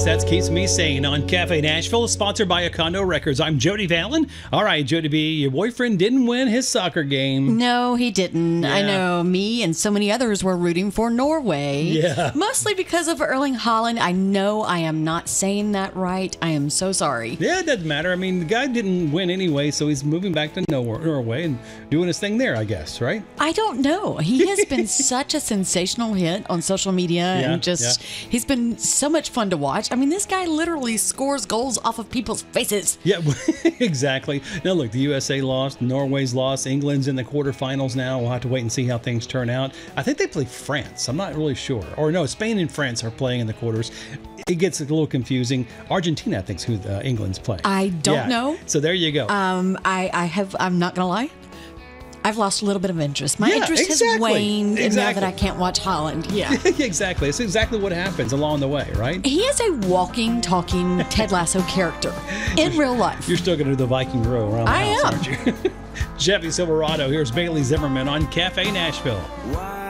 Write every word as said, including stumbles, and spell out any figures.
That keeps me sane on Cafe Nashville, sponsored by Acondo Records. I'm Jody Vallon. All right, Jody B, your boyfriend didn't win his soccer game. No, he didn't. Yeah. I know me and so many others were rooting for Norway. Yeah. Mostly because of Erling Haaland. I know I am not saying that right. I am so sorry. Yeah, it doesn't matter. I mean, the guy didn't win anyway, so he's moving back to Nor- Norway and doing his thing there, I guess, right? I don't know. He has been such a sensational hit on social media Yeah, and just, yeah. he's been so much fun to watch. I mean, this guy literally scores goals off of people's faces. Yeah, exactly. Now, look, the U S A lost, Norway's lost, England's in the quarterfinals now. We'll have to wait and see how things turn out. I think they play France. I'm not really sure. Or no, Spain and France are playing in the quarters. It gets a little confusing. Argentina, I think, is who uh, England's playing. I don't Yeah. know. So there you go. Um, I, I have, I'm not going to lie. I've lost a little bit of interest. My Yeah, interest exactly. has waned Exactly. now that I can't watch Holland. Yeah. Exactly. It's exactly what happens along the way, right? He is a walking, talking Ted Lasso character in real life. You're still going to do the Viking row around the I house, am. aren't you? Chevy Silverado. Here's Bailey Zimmerman on Cafe Nashville. Why